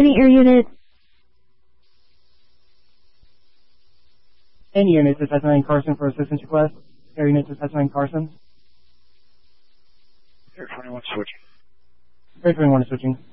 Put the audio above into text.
Any air unit? Any unit to Cessna 9 Carson for assistance request. Air unit to Cessna 9 Carson. Air 21 switching. Air 21 is switching.